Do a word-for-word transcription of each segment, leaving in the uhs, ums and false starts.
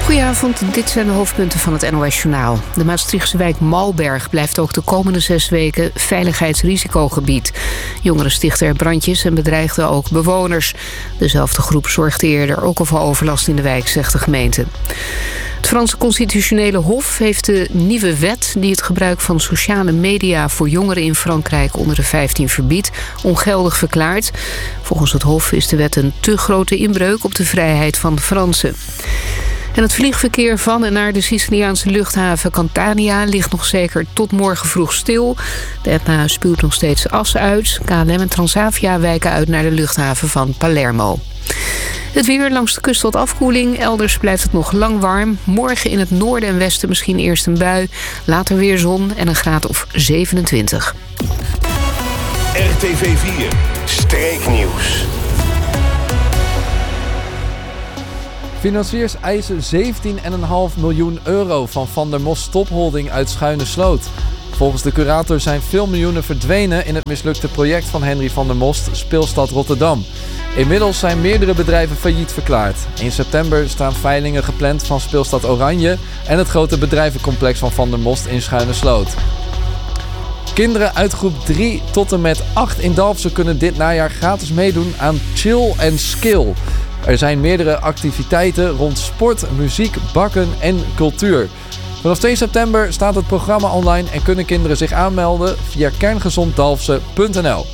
Goedenavond, dit zijn de hoofdpunten van het N O S-journaal. De Maastrichtse wijk Malberg blijft ook de komende zes weken veiligheidsrisicogebied. Jongeren stichten er brandjes en bedreigden ook bewoners. Dezelfde groep zorgde eerder ook al voor overlast in de wijk, zegt de gemeente. Het Franse Constitutionele Hof heeft de nieuwe wet die het gebruik van sociale media voor jongeren in Frankrijk onder de vijftien verbiedt, ongeldig verklaard. Volgens het Hof is de wet een te grote inbreuk op de vrijheid van de Fransen. En het vliegverkeer van en naar de Siciliaanse luchthaven Catania ligt nog zeker tot morgen vroeg stil. De Etna spuwt nog steeds as uit. K L M en Transavia wijken uit naar de luchthaven van Palermo. Het weer langs de kust tot afkoeling. Elders blijft het nog lang warm. Morgen in het noorden en westen misschien eerst een bui. Later weer zon en een graad of zevenentwintig. R T V vier, streeknieuws. Financiers eisen zeventien komma vijf miljoen euro van Van der Most Stopholding uit Schuine Sloot. Volgens de curator zijn veel miljoenen verdwenen in het mislukte project van Henry van der Most, Speelstad Rotterdam. Inmiddels zijn meerdere bedrijven failliet verklaard. In september staan veilingen gepland van Speelstad Oranje en het grote bedrijvencomplex van Van der Most in Schuine Sloot. Kinderen uit groep drie tot en met acht in Dalfsen kunnen dit najaar gratis meedoen aan Chill and Skill. Er zijn meerdere activiteiten rond sport, muziek, bakken en cultuur. Vanaf twee september staat het programma online en kunnen kinderen zich aanmelden via kerngezonddalfsen punt n l.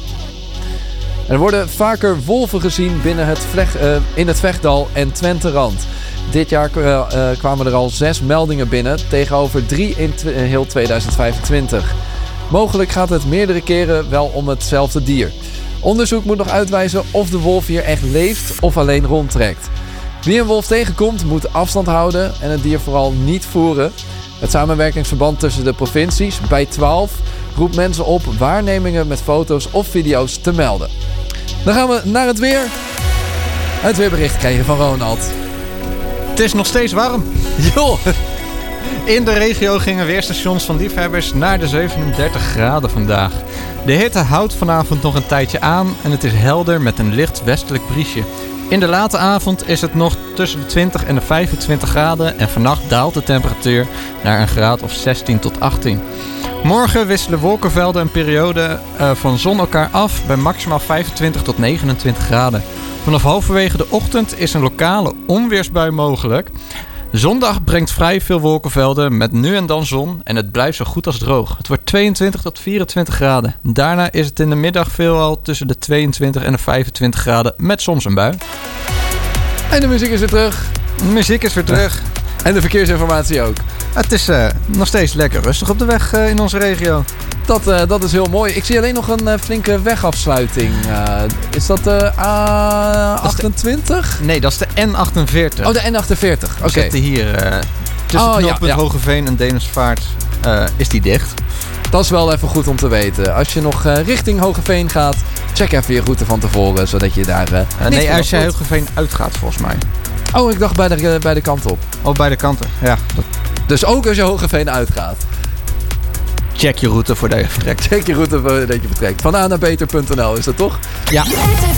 Er worden vaker wolven gezien binnen het vleg, uh, in het Vechtdal en Twenterand. Dit jaar uh, uh, kwamen er al zes meldingen binnen, tegenover drie in tw- heel tweeduizend vijfentwintig. Mogelijk gaat het meerdere keren wel om hetzelfde dier. Onderzoek moet nog uitwijzen of de wolf hier echt leeft of alleen rondtrekt. Wie een wolf tegenkomt moet afstand houden en het dier vooral niet voeren. Het samenwerkingsverband tussen de provincies, bij twaalf, roept mensen op waarnemingen met foto's of video's te melden. Dan gaan we naar het weer. Het weerbericht krijgen van Ronald. Het is nog steeds warm. Joh! In de regio gingen weerstations van liefhebbers naar de zevenendertig graden vandaag. De hitte houdt vanavond nog een tijdje aan en het is helder met een licht westelijk briesje. In de late avond is het nog tussen de twintig en de vijfentwintig graden en vannacht daalt de temperatuur naar een graad of zestien tot achttien. Morgen wisselen wolkenvelden en perioden uh, van zon elkaar af bij maximaal vijfentwintig tot negenentwintig graden. Vanaf halverwege de ochtend is een lokale onweersbui mogelijk. Zondag brengt vrij veel wolkenvelden met nu en dan zon en het blijft zo goed als droog. Het wordt tweeëntwintig tot vierentwintig graden. Daarna is het in de middag veelal tussen de tweeëntwintig en de vijfentwintig graden met soms een bui. En de muziek is weer terug. De muziek is weer terug. En de verkeersinformatie ook. Het is uh, nog steeds lekker rustig op de weg uh, in onze regio. Dat, uh, dat is heel mooi. Ik zie alleen nog een uh, flinke wegafsluiting. Uh, is dat de A achtentwintig? Nee, dat is de N achtenveertig. Oh, de N achtenveertig. Oké. We zitten hier uh, tussen oh, knooppunt ja, ja. Hogeveen en Denersvaart uh, is die dicht. Dat is wel even goed om te weten. Als je nog uh, richting Hogeveen gaat, check even je route van tevoren, zodat je daar uh, uh, Nee, als je Hogeveen uitgaat volgens mij. Oh, ik dacht bij de, uh, bij de kant op. Oh, bij de kanten, ja. Dat... Dus ook als je Hogeveen uitgaat. Check je route voordat je vertrekt. Check je route voordat je vertrekt. Van a naar beter punt n l is dat toch? Ja.